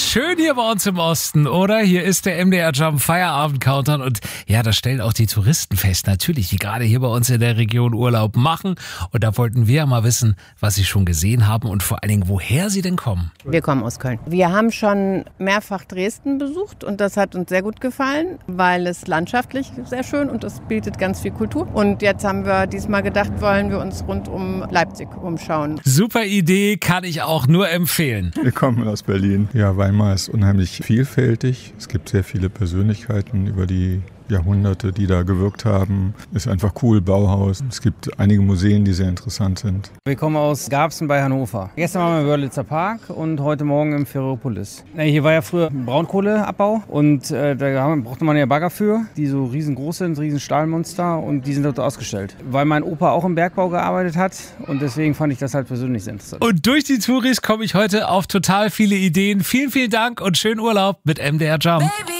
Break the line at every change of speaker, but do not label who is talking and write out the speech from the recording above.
Schön hier bei uns im Osten, oder? Hier ist der MDR Jump Feierabend Countdown und ja, das stellen auch die Touristen fest, natürlich, die gerade hier bei uns in der Region Urlaub machen. Und da wollten wir ja mal wissen, was sie schon gesehen haben und vor allen Dingen, woher sie denn kommen.
Wir kommen aus Köln. Wir haben schon mehrfach Dresden besucht und das hat uns sehr gut gefallen, weil es landschaftlich sehr schön und es bietet ganz viel Kultur. Und jetzt haben wir diesmal gedacht, wollen wir uns rund um Leipzig umschauen.
Super Idee, kann ich auch nur empfehlen.
Wir kommen aus Berlin. Ja, Weimar ist unheimlich vielfältig. Es gibt sehr viele Persönlichkeiten über die Jahrhunderte, die da gewirkt haben. Ist einfach cool, Bauhaus. Es gibt einige Museen, die sehr interessant sind.
Wir kommen aus Garbsen bei Hannover. Gestern waren wir im Wörlitzer Park und heute Morgen im Ferropolis. Hier war ja früher Braunkohleabbau und da brauchte man ja Bagger für, die so riesengroß sind, riesen Stahlmonster und die sind dort ausgestellt. Weil mein Opa auch im Bergbau gearbeitet hat und deswegen fand ich das halt persönlich sehr interessant.
Und durch die Touris komme ich heute auf total viele Ideen. Vielen, vielen Dank und schönen Urlaub mit MDR Jump. Baby.